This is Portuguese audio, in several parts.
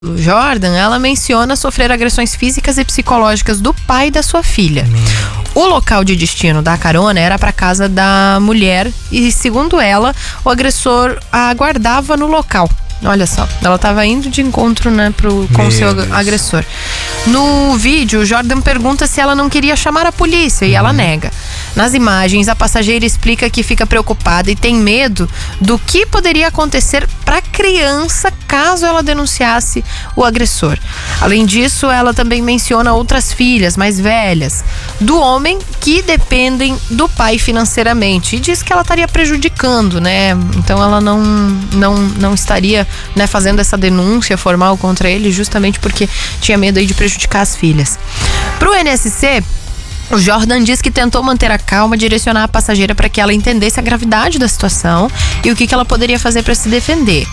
Jordan, ela menciona sofrer agressões físicas e psicológicas do pai da sua filha. O local de destino da carona era para casa da mulher e, segundo ela, o agressor a aguardava no local. Olha só, ela estava indo de encontro, né, com o seu agressor. No vídeo, Jordan pergunta se ela não queria chamar a polícia e ela nega. Nas imagens, a passageira explica que fica preocupada e tem medo do que poderia acontecer para a criança caso ela denunciasse o agressor. Além disso, ela também menciona outras filhas mais velhas do homem que dependem do pai financeiramente e diz que ela estaria prejudicando, né? Então ela não estaria, né, fazendo essa denúncia formal contra ele justamente porque tinha medo aí de prejudicar as filhas. Pro NSC, o Jordan diz que tentou manter a calma, direcionar a passageira para que ela entendesse a gravidade da situação e o que ela poderia fazer para se defender.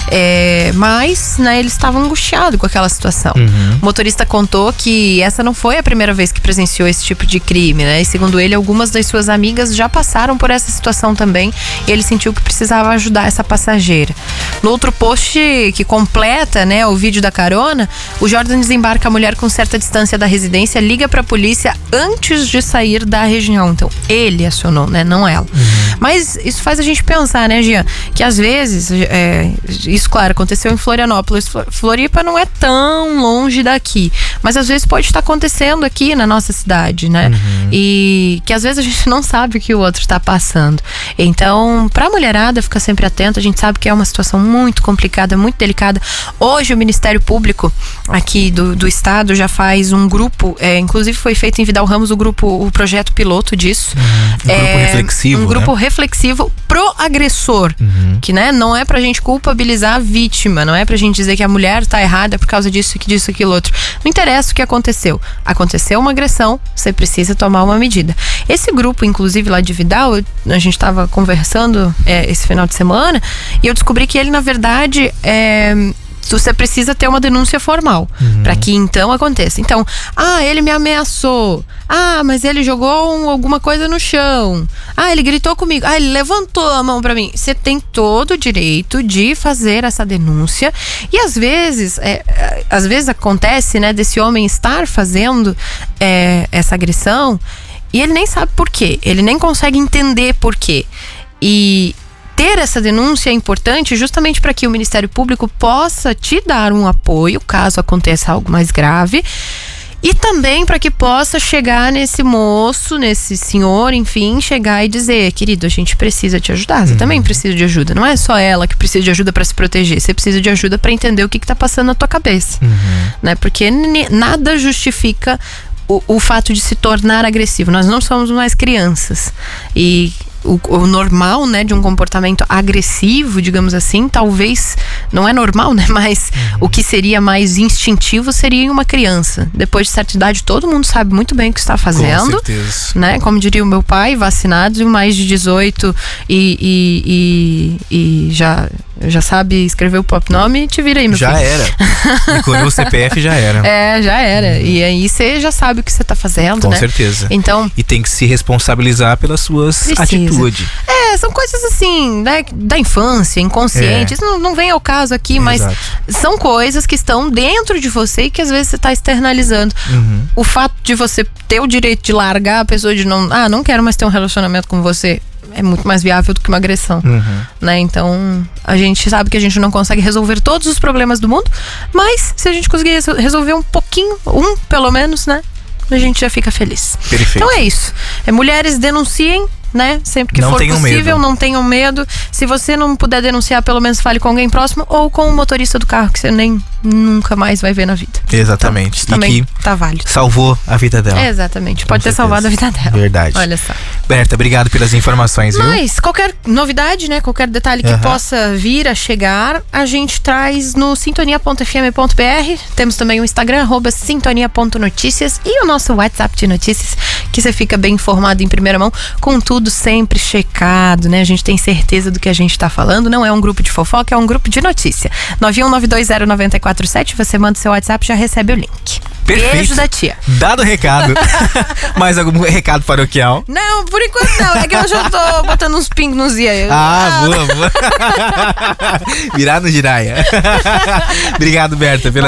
Mas, né, ele estava angustiado com aquela situação. O motorista contou que essa não foi a primeira vez que presenciou esse tipo de crime, né? E segundo ele, algumas das suas amigas já passaram por essa situação também e ele sentiu que precisava ajudar essa passageira. No outro post que completa, né, o vídeo da carona, o Jordan desembarca a mulher com certa distância da residência, liga para a polícia antes de sair da região. Então, ele acionou, né, não ela. Mas isso faz a gente pensar, né, Gia, que às vezes, isso, claro, aconteceu em Florianópolis. Floripa não é tão longe daqui, mas às vezes pode estar acontecendo aqui na nossa cidade, né? E que às vezes a gente não sabe o que o outro está passando. Então, pra mulherada, fica sempre atenta. A gente sabe que é uma situação muito complicada, muito delicada. Hoje, o Ministério Público aqui do estado já faz um grupo, inclusive foi feito em Vidal Ramos o projeto piloto disso. Grupo reflexivo, um grupo reflexivo pro agressor, que, né, não é pra gente culpabilizar a vítima, não é pra gente dizer que a mulher tá errada por causa disso, aquilo, outro. Não interessa o que aconteceu. Aconteceu uma agressão, você precisa tomar uma medida. Esse grupo, inclusive, lá de Vidal, a gente tava conversando esse final de semana, e eu descobri que ele, na verdade, você precisa ter uma denúncia formal para que então aconteça. Então, ele me ameaçou. Mas ele jogou alguma coisa no chão. Ele gritou comigo. Ele levantou a mão para mim. Você tem todo o direito de fazer essa denúncia. E às vezes acontece, né, desse homem estar fazendo essa agressão e ele nem sabe por quê. Ele nem consegue entender por quê. E ter essa denúncia é importante justamente para que o Ministério Público possa te dar um apoio caso aconteça algo mais grave e também para que possa chegar nesse moço, nesse senhor, enfim, chegar e dizer: querido, a gente precisa te ajudar, você também precisa de ajuda, não é só ela que precisa de ajuda para se proteger, você precisa de ajuda para entender o que tá passando na tua cabeça, né? Porque nada justifica o fato de se tornar agressivo. Nós não somos mais crianças e o normal, né, de um comportamento agressivo, digamos assim, talvez não é normal, né, mas o que seria mais instintivo seria em uma criança. Depois de certa idade, todo mundo sabe muito bem o que está fazendo. Com certeza. Né? Como diria o meu pai, vacinados, mais de 18 e já sabe escrever o próprio nome, te vira aí, meu filho. Já era. Decorou o CPF, já era. Já era. E aí você já sabe o que você tá fazendo, com né? certeza. Então, e tem que se responsabilizar pelas suas atitudes. São coisas assim, né, da infância, inconsciente. Isso não vem ao caso aqui, mas são coisas que estão dentro de você e que às vezes você tá externalizando. O fato de você ter o direito de largar a pessoa, de não quero mais ter um relacionamento com você, é muito mais viável do que uma agressão, né? Então, a gente sabe que a gente não consegue resolver todos os problemas do mundo, mas se a gente conseguir resolver um pouquinho, pelo menos, né, a gente já fica feliz. Perfeito. Então é isso. Mulheres, denunciem, né? Sempre que for possível, não tenham medo. Se você não puder denunciar, pelo menos fale com alguém próximo ou com o motorista do carro que você nunca mais vai ver na vida. Exatamente. Então, também tá válido. Salvou a vida dela. Exatamente. Pode ter salvado a vida dela. Verdade. Olha só. Berta, obrigado pelas informações, viu? Mas qualquer novidade, né? Qualquer detalhe que possa vir a chegar, a gente traz no sintonia.fm.br. Temos também o Instagram, @sintonia.noticias, e o nosso WhatsApp de notícias, que você fica bem informado em primeira mão, com tudo sempre checado, né? A gente tem certeza do que a gente tá falando. Não é um grupo de fofoca, é um grupo de notícia. 91920947. Você manda o seu WhatsApp e já recebe o link. Perfeito. Beijo da tia. Dado o recado. Mais algum recado paroquial? Não, por enquanto não. É que eu já tô botando uns pingos nos i aí. Boa. Virar no giraia. Obrigado, Berta, pela